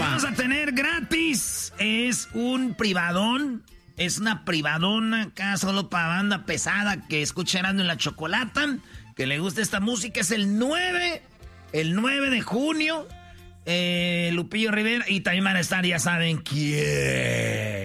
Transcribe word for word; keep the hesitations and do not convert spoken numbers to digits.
vamos a tener gratis. Es un privadón. Es una privadona acá solo para banda pesada que escucha Erasmo y la Chocolata. Que le gusta esta música. Es el nueve. El nueve de junio. Eh, Lupillo Rivera. Y también van a estar, ya saben quién.